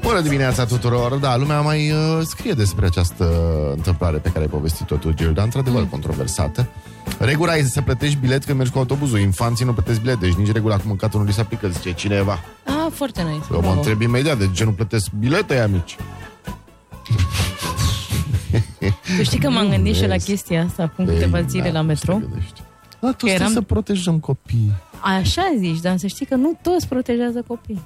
Bună dimineața tuturor! Da, lumea mai scrie despre această întâmplare pe care ai povestit-o tu, Gilda, într-adevăr controversată. Regula e să plătești bilet când mergi cu autobuzul. Infanții nu plătesc bilet, deci nici regula cu mâncatul nu li se aplică, zice cineva. Foarte nice. Eu mă întreb imediat, de ce nu plătesc bilete aia mici? Tu știi că m-am gândit și la chestia asta acum câteva zile la metro? Da, tu stai să protejăm copiii. Așa zici, dar să știi că nu toți protejează copiii.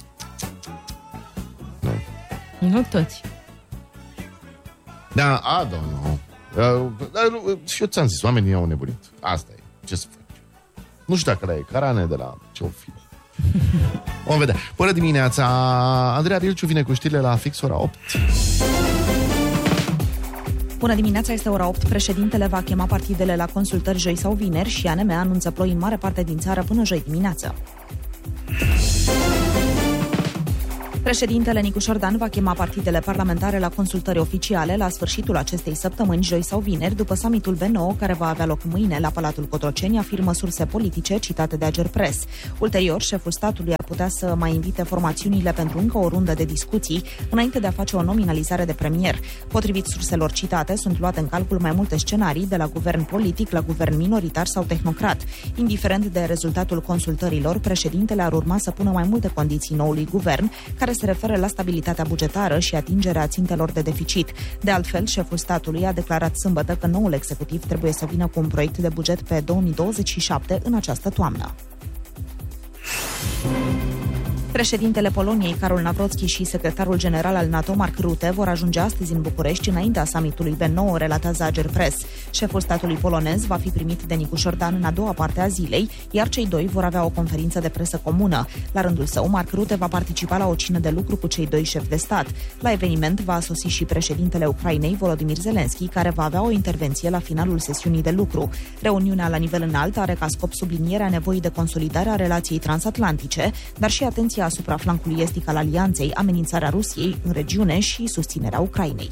Nu toți. Da, nu. Și eu ți-am zis, oamenii au nebunit. Asta e, ce să faci? Nu știu dacă e carane de la ce o fi. Vom vedea. Bună dimineața, Andreea Rilciu vine cu știrile la fix ora 8. Bună dimineața, este ora 8. Președintele va chema partidele la consultări joi sau vineri și ANM anunță ploi în mare parte din țară până joi dimineață. Președintele Nicu Șordan va chema partidele parlamentare la consultări oficiale la sfârșitul acestei săptămâni, joi sau vineri, după summitul B9, care va avea loc mâine la Palatul Cotroceni, afirmă surse politice citate de Agerpres. Ulterior, șeful statului ar putea să mai invite formațiunile pentru încă o rundă de discuții, înainte de a face o nominalizare de premier. Potrivit surselor citate, sunt luate în calcul mai multe scenarii, de la guvern politic la guvern minoritar sau tehnocrat. Indiferent de rezultatul consultărilor, președintele ar urma să pună mai multe condiții noului guvern, care se referă la stabilitatea bugetară și atingerea țintelor de deficit. De altfel, șeful statului a declarat sâmbătă că noul executiv trebuie să vină cu un proiect de buget pe 2027 în această toamnă. Președintele Poloniei, Karol Nawrocki, și secretarul general al NATO, Mark Rutte, vor ajunge astăzi în București înaintea summitului B9, relatează Agerpres. Șeful statului polonez va fi primit de Nicu Șordan în a doua parte a zilei, iar cei doi vor avea o conferință de presă comună. La rândul său, Mark Rutte va participa la o cină de lucru cu cei doi șefi de stat. La eveniment va sosi și președintele Ucrainei, Volodymyr Zelensky, care va avea o intervenție la finalul sesiunii de lucru. Reuniunea la nivel înalt are ca scop sublinierea nevoii de consolidare a relației transatlantice, dar și atenția asupra flancului estic al alianței, amenințarea Rusiei în regiune și susținerea Ucrainei.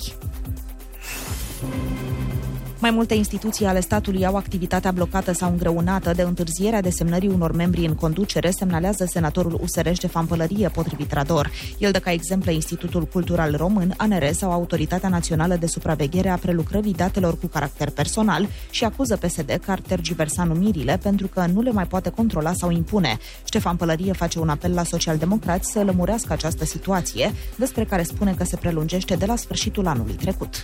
Mai multe instituții ale statului au activitatea blocată sau îngreunată de întârzierea desemnării unor membri în conducere, semnalează senatorul USR Ștefan Pălărie, potrivit Rador. El dă ca exemple Institutul Cultural Român, ANR sau Autoritatea Națională de Supraveghere a Prelucrării Datelor cu caracter personal și acuză PSD că ar tergiversa numirile pentru că nu le mai poate controla sau impune. Ștefan Pălărie face un apel la socialdemocrați să lămurească această situație, despre care spune că se prelungește de la sfârșitul anului trecut.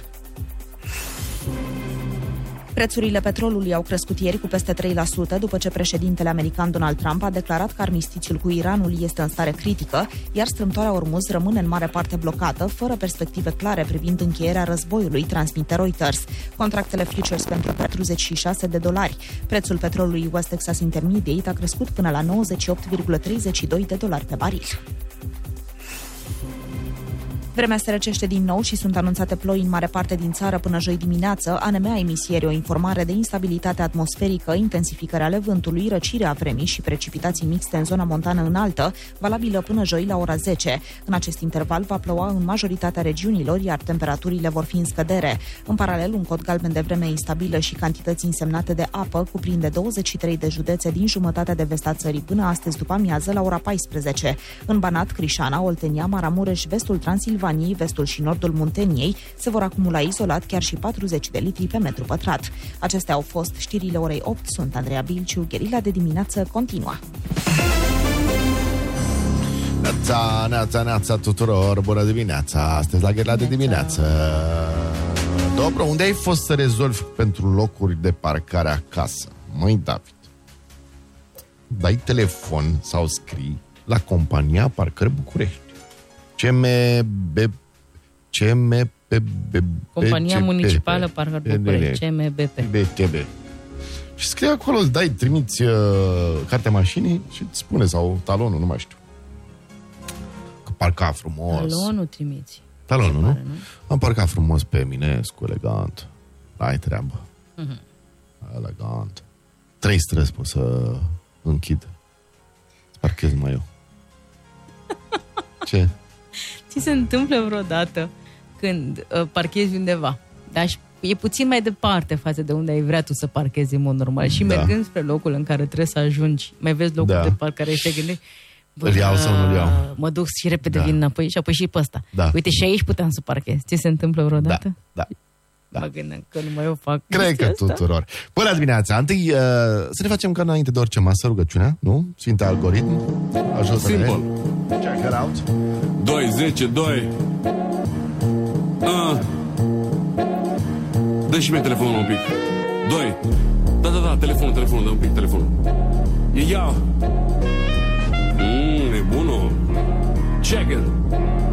Prețurile petrolului au crescut ieri cu peste 3%, după ce președintele american Donald Trump a declarat că armistițiul cu Iranul este în stare critică, iar strâmtoarea Ormuz rămâne în mare parte blocată, fără perspective clare privind încheierea războiului, transmite Reuters. Contractele futures pentru $46. Prețul petrolului West Texas Intermediate a crescut până la $98,32 pe baril. Vremea se răcește din nou și sunt anunțate ploi în mare parte din țară până joi dimineață. ANM a emis ieri o informare de instabilitate atmosferică, intensificare ale vântului, răcirea vremii și precipitații mixte în zona montană înaltă, valabilă până joi la ora 10. În acest interval va ploua în majoritatea regiunilor, iar temperaturile vor fi în scădere. În paralel, un cod galben de vreme instabilă și cantități însemnate de apă cuprinde 23 de județe din jumătatea de vest a țării până astăzi după amiază la ora 14. În Banat, Crișana, Oltenia, Maramureș, vestul Transilvaniei, vestul și nordul Munteniei se vor acumula izolat chiar și 40 de litri pe metru pătrat. Acestea au fost știrile orei 8. Sunt Andreea Bilciu, Gherila de dimineață continuă. Neața tuturor, bună dimineața. Astăzi la Gherila de dimineață. Dobro, unde ai fost să rezolvi pentru locuri de parcare acasă? Măi, David, dai telefon sau scrii la compania Parcări București. Compania Municipală Parcări București, CMBP. Și scrie acolo, îți dai, trimiți cartea mașinii și îți spune, sau talonul, nu mai știu. Că parca frumos. Talonul trimiți. Talonul, nu? Am parcat frumos pe Eminescu, elegant. Ai treabă. Elegant. 3 străzi pot să închid. Parchez mai eu. Ce? Ți se întâmplă vreodată când parchezi undeva, dar e puțin mai departe față de unde ai vrea tu să parchezi în mod normal și mergând spre locul în care trebuie să ajungi, mai vezi locul de parcare și te gândești, Îl iau sau nu-l iau? Mă duc și repede vin înapoi și apoi și pe ăsta. Da. Uite, și aici puteam să parchez. Ce se întâmplă vreodată? Da. Mă gândeam că nu mai o fac. Cred că tuturor. Bună dimineața! Întâi să ne facem ca înainte de orice masă rugăciunea, nu? Sfinte algoritm. Ajută-ne. Simple. Check it out. 2, 10, 2. Dă și mie telefonul un pic. 2. Da, telefonul, dă un pic telefonul. Ia. E bună. Check it.